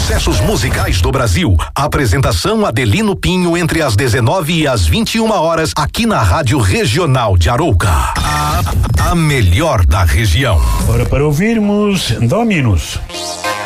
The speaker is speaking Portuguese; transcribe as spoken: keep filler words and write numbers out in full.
sucessos musicais do Brasil. Apresentação Adelino Pinho entre as dezenove e as vinte e uma horas aqui na Rádio Regional de Arouca. A, a melhor da região. Ora, para ouvirmos Dominus.